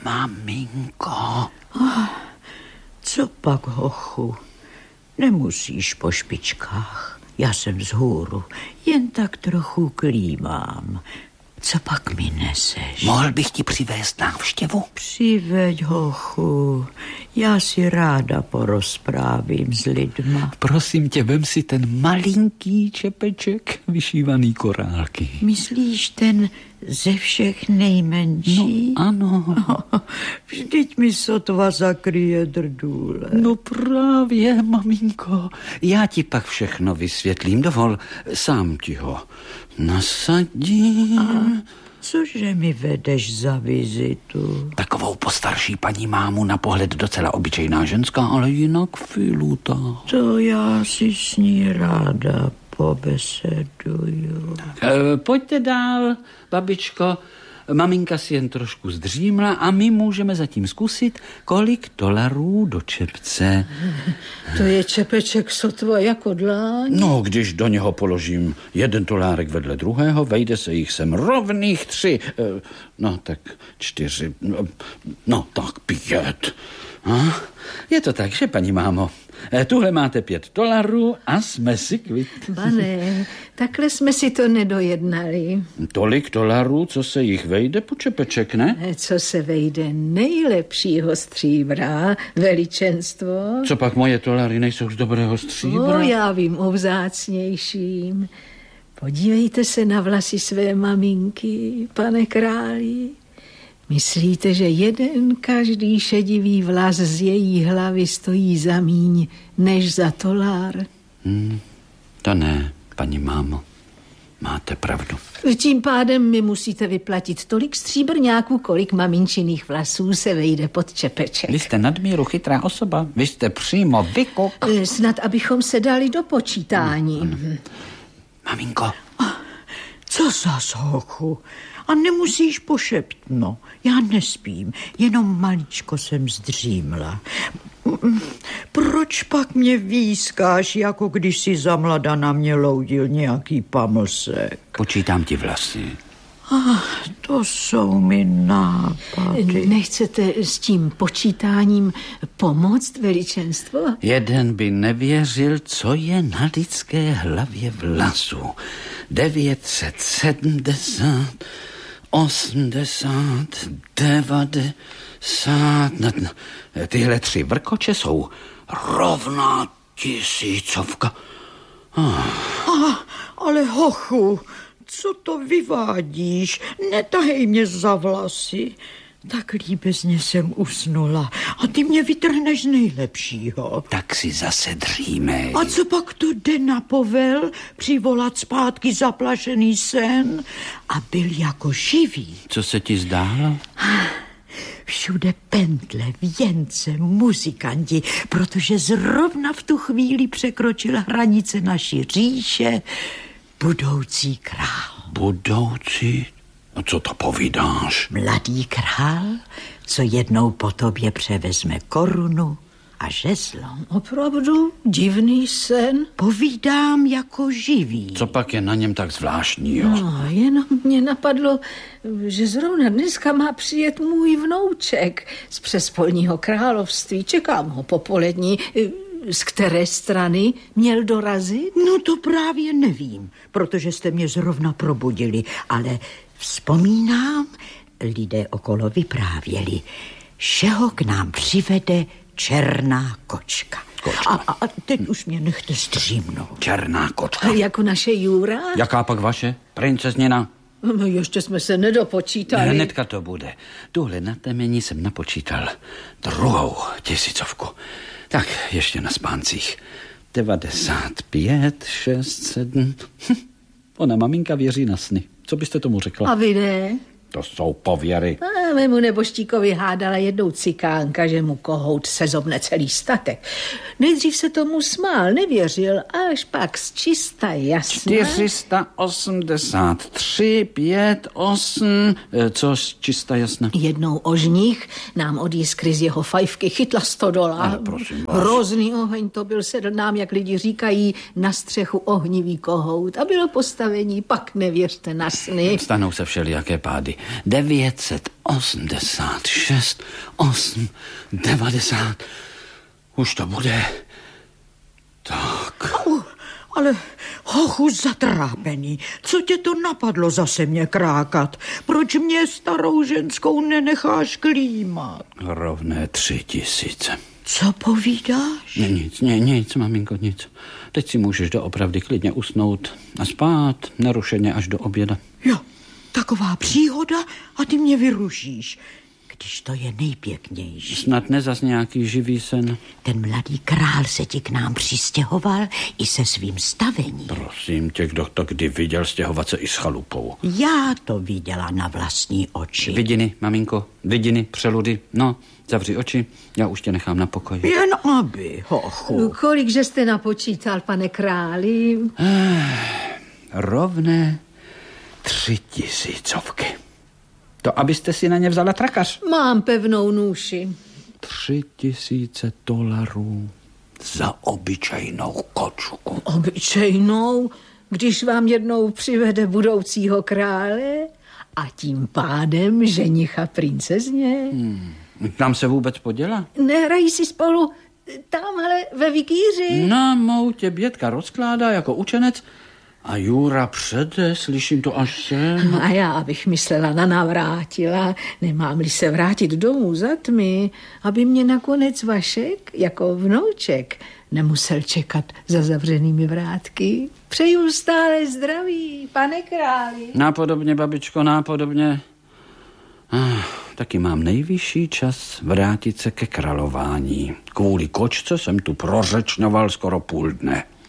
Maminko. Co pak, hochu? Nemusíš po špičkách. Já jsem vzhůru. Jen tak trochu klímám. Co pak mi neseš? Mohl bych ti přivést návštěvu? Přiveď, hochu. Já si ráda porozprávím s lidma. Prosím tě, vem si ten malinký čepeček vyšívaný korálky. Myslíš ten ze všech nejmenší? No, ano. Vždyť mi sotva zakryje drdůle. No právě, maminko. Já ti pak všechno vysvětlím. Dovol, sám ti ho nasadím. A cože mi vedeš za vizitu? Takovou postarší paní mámu, na pohled docela obyčejná ženská, ale jinak filutá. To já si s ní ráda pobeseduju. Pojďte dál, babičko. Maminka si jen trošku zdřímla a my můžeme zatím zkusit, kolik dolarů do čepce. To je čepeček sotva jako dláň. No, když do něho položím jeden dolárek vedle druhého, vejde se jich sem rovných 3. No, tak 4. No, tak 5. Je to tak, že, paní mámo? Tuhle máte $5 a jsme si kvit. Pane, takhle jsme si to nedojednali. Tolik dolarů, co se jich vejde po čepeček, ne? Co se vejde nejlepšího stříbra, veličenstvo. Co pak moje dolary nejsou z dobrého stříbra? Já vím o vzácnějším. Podívejte se na vlasy své maminky, pane králi. Myslíte, že jeden každý šedivý vlas z její hlavy stojí za míň, než za $1? To ne, paní mámo. Máte pravdu. Tím pádem mi musíte vyplatit tolik stříbrňáků, kolik maminčiných vlasů se vejde pod čepeček. Vy jste nadmíru chytrá osoba. Vy jste přímo vykuk. Snad, abychom se dali do počítání. Maminko. Co zas, hochu? A nemusíš pošeptno. Já nespím, jenom maličko jsem zdřímla. Proč pak mě výskáš, jako když si za mlada na mě loudil nějaký pamlsek? Počítám ti vlasy. To jsou mi nápady. Nechcete s tím počítáním pomoct, veličenstvo? Jeden by nevěřil, co je na lidské hlavě vlasů. 970, 80, 90... Tyhle 3 vrkoče jsou rovná 1000. Ale hochu, co to vyvádíš? Netahej mě za vlasy. Tak líbezně jsem usnula a ty mě vytrhneš nejlepšího. Tak si zase dřímej. A co pak to jde na povel? Přivolat zpátky zaplašený sen a byl jako živý. Co se ti zdálo? Všude pentle, věnce, muzikanti, protože zrovna v tu chvíli překročil hranice naší říše budoucí král. Budoucí? No co to povídáš? Mladý král, co jednou po tobě převezme korunu a žezlo. Opravdu divný sen. Povídám jako živý. Co pak je na něm tak zvláštního? No, jenom mě napadlo, že zrovna dneska má přijet můj vnouček z přespolního království. Čekám ho popolední. Z které strany měl dorazit? No to právě nevím, protože jste mě zrovna probudili, ale vzpomínám, lidé okolo vyprávěli, že ho k nám přivede černá kočka. A teď už mě nechte zdřímnout. Černá kočka. Jako naše Jura? Jaká pak vaše? Princezněna? No, ještě jsme se nedopočítali. Hnedka to bude. Tuhle na temení jsem napočítal 2. 1000. Tak, ještě na spáncích. 95, 6, 7. Ona maminka věří na sny. Co byste tomu řekla? A vy ne? To jsou pověry. A mému neboštíkovi hádala jednou cikánka, že mu kohout sezobne celý statek. Nejdřív se tomu smál, nevěřil, až pak z čista jasna... 483, 5, 8... Co z čista jasna? Jednou ožních nám od jiskry z jeho fajfky chytla $100. Ale prosím vás. Hrozný oheň to byl, sedl nám, jak lidi říkají, na střechu ohnivý kohout. A bylo postavení, pak nevěřte na sny. Stanou se všelijaké pády. 900 86, 8, 90. Už to bude. Tak. Ale hochu zatrápený, co tě to napadlo zase mě krákat? Proč mě starou ženskou nenecháš klímat? Rovné 3000. Co povídáš? Nic, maminko, nic. Teď si můžeš doopravdy klidně usnout a spát narušeně až do oběda. Jo, taková příhoda a ty mě vyrušíš, když to je nejpěknější. Snad ne zas nějaký živý sen. Ten mladý král se ti k nám přistěhoval i se svým stavením. Prosím tě, kdo to kdy viděl stěhovat se i s chalupou? Já to viděla na vlastní oči. Vidiny, maminko, vidiny, přeludy. No, zavři oči, já už tě nechám na pokoji. Jen aby, hochu. Kolikže jste napočítal, pane králi? Rovné 3000. To abyste si na ně vzala trakař. Mám pevnou nůši. $3000 za obyčejnou kočku. Obyčejnou, když vám jednou přivede budoucího krále a tím pádem ženicha princezně. Tam se vůbec poděla? Nehrají si spolu tamhle ve vikíři? Na moutě Bětka rozkládá jako učenec a Jura přede, slyším to až sem. A já bych myslela na navrátila, nemám-li se vrátit domů za tmy, aby mě nakonec Vašek, jako vnouček, nemusel čekat za zavřenými vrátky. Přeju stále zdraví, pane králi. Nápodobně, babičko, nápodobně. Taky mám nejvyšší čas vrátit se ke králování. Kvůli kočce jsem tu prořečňoval skoro půl dne.